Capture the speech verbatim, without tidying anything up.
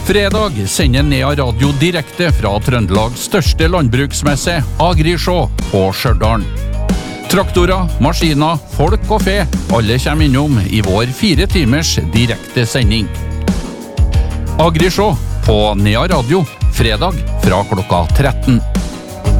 Fredag sender Nea Radio direkte fra Trøndelags største landbruksmesse, Agrisjå, på Stjørdal. Traktorer, maskiner, folk og fe, alle kommer innom i vår fire timers direkte sending. Agrisjå på Nea Radio, fredag fra klokka tretten.